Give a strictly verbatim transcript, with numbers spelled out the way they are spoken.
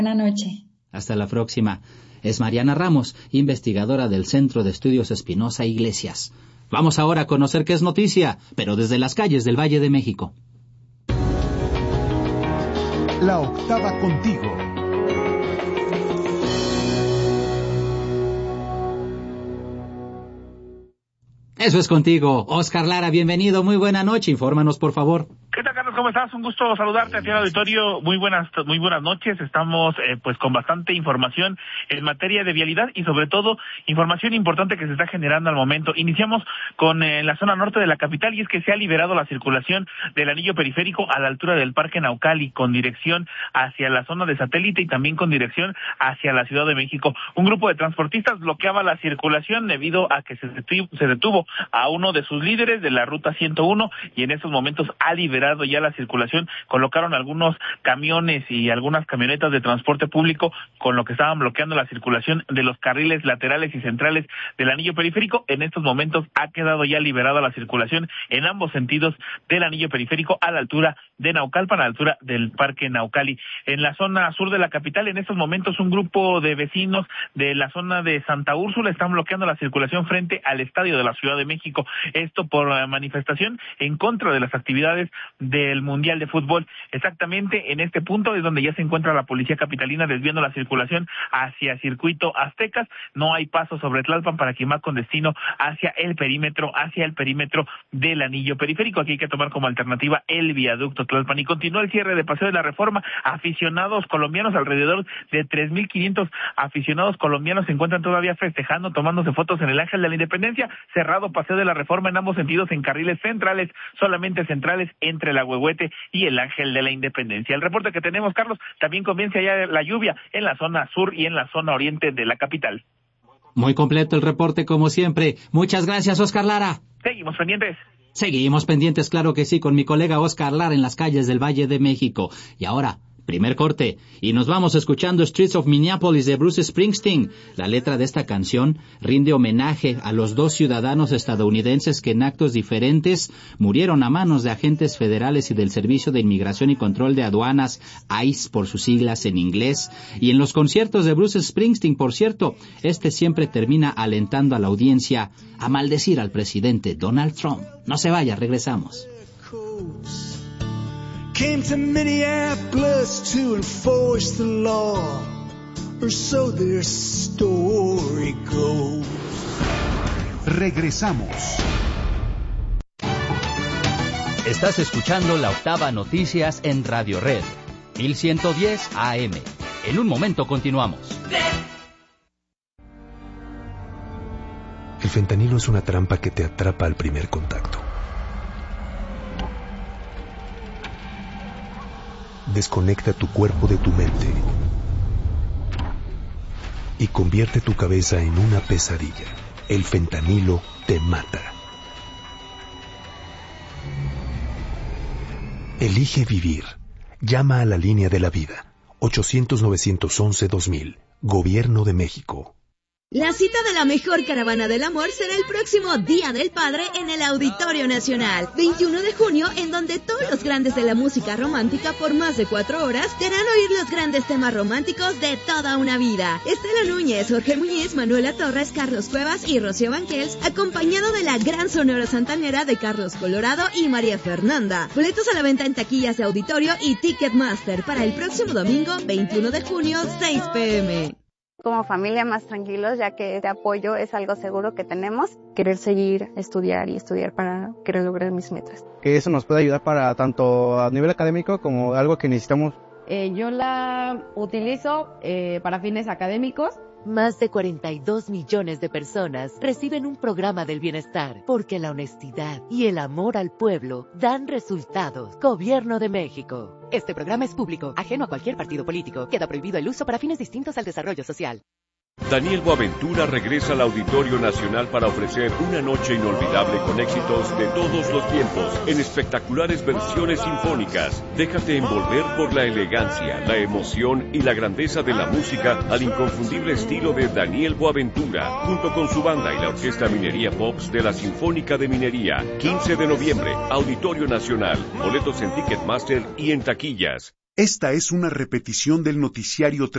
Buenas noches. Hasta la próxima. Es Mariana Ramos, investigadora del Centro de Estudios Espinosa Iglesias. Vamos ahora a conocer qué es noticia, pero desde las calles del Valle de México. La octava contigo. Eso es contigo. Oscar Lara, bienvenido. Muy buena noche. Infórmanos, por favor. ¿Qué tal, Carlos? ¿Cómo estás? Un gusto saludarte aquí al auditorio. Muy buenas, muy buenas noches. Estamos eh, pues con bastante información en materia de vialidad y sobre todo información importante que se está generando al momento. Iniciamos con eh, la zona norte de la capital y es que se ha liberado la circulación del anillo periférico a la altura del Parque Naucali con dirección hacia la zona de satélite y también con dirección hacia la Ciudad de México. Un grupo de transportistas bloqueaba la circulación debido a que se detuvo, se detuvo a uno de sus líderes de la ruta ciento uno y en estos momentos ha liberado ya la circulación. Colocaron algunos camiones y algunas camionetas de transporte público con lo que estaban bloqueando la circulación de los carriles laterales y centrales del anillo periférico. En estos momentos ha quedado ya liberada la circulación en ambos sentidos del anillo periférico a la altura de Naucalpan, a la altura del Parque Naucali. En la zona sur de la capital, en estos momentos un grupo de vecinos de la zona de Santa Úrsula están bloqueando la circulación frente al estadio de la Ciudad de México. Esto por manifestación en contra de las actividades del Mundial de Fútbol. Exactamente en este punto es donde ya se encuentra la policía capitalina desviando la circulación hacia Circuito Aztecas. No hay paso sobre Tlalpan para quien va con destino hacia el perímetro, hacia el perímetro del anillo periférico. Aquí hay que tomar como alternativa el viaducto Tlalpan. Y continúa el cierre de Paseo de la Reforma. Aficionados colombianos, alrededor de tres mil quinientos aficionados colombianos se encuentran todavía festejando, tomándose fotos en el Ángel de la Independencia. Cerrado Paseo de la Reforma en ambos sentidos en carriles centrales, solamente centrales entre la Huehuete y el Ángel de la Independencia. El reporte que tenemos, Carlos, también comienza ya la lluvia en la zona sur y en la zona oriente de la capital. Muy completo el reporte, como siempre. Muchas gracias, Oscar Lara. Seguimos pendientes. Seguimos pendientes, claro que sí, con mi colega Oscar Lara en las calles del Valle de México. Y ahora, primer corte, y nos vamos escuchando Streets of Minneapolis de Bruce Springsteen. La letra de esta canción rinde homenaje a los dos ciudadanos estadounidenses que en actos diferentes murieron a manos de agentes federales y del Servicio de Inmigración y Control de Aduanas, ICE por sus siglas en inglés. Y en los conciertos de Bruce Springsteen, por cierto, este siempre termina alentando a la audiencia a maldecir al presidente Donald Trump. No se vaya, regresamos. Came to Minneapolis to enforce the law, or so their story goes. Regresamos. Estás escuchando La Octava Noticias en Radio Red, mil ciento diez A M. En un momento continuamos. El fentanilo es una trampa que te atrapa al primer contacto. Desconecta tu cuerpo de tu mente y convierte tu cabeza en una pesadilla. El fentanilo te mata. Elige vivir. Llama a la línea de la vida. ochocientos, novecientos once, dos mil. Gobierno de México. La cita de la mejor caravana del amor será el próximo Día del Padre en el Auditorio Nacional, veintiuno de junio, en donde todos los grandes de la música romántica por más de cuatro horas te harán oír los grandes temas románticos de toda una vida. Estela Núñez, Jorge Muñiz, Manuela Torres, Carlos Cuevas y Rocío Banquels, acompañado de la gran Sonora Santanera de Carlos Colorado y María Fernanda. Boletos a la venta en taquillas de auditorio y Ticketmaster para el próximo domingo, veintiuno de junio, seis pe eme. Como familia más tranquilos, ya que este apoyo es algo seguro que tenemos. Querer seguir, estudiar y estudiar para querer lograr mis metas. Que eso nos puede ayudar para tanto a nivel académico como algo que necesitamos. Eh, yo la utilizo eh, para fines académicos. Más de cuarenta y dos millones de personas reciben un programa del bienestar porque la honestidad y el amor al pueblo dan resultados. Gobierno de México. Este programa es público, ajeno a cualquier partido político. Queda prohibido el uso para fines distintos al desarrollo social. Daniel Boaventura regresa al Auditorio Nacional para ofrecer una noche inolvidable con éxitos de todos los tiempos, en espectaculares versiones sinfónicas. Déjate envolver por la elegancia, la emoción y la grandeza de la música al inconfundible estilo de Daniel Boaventura, junto con su banda y la Orquesta Minería Pops de la Sinfónica de Minería. quince de noviembre, Auditorio Nacional. Boletos en Ticketmaster y en taquillas. Esta es una repetición del noticiario